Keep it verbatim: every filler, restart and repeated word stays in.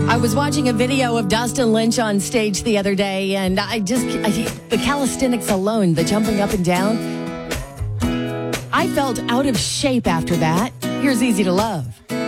I was watching a video of Dustin Lynch on stage the other day, and I just, I, the calisthenics alone, the jumping up and down, I felt out of shape after that. Here's Easy to Love.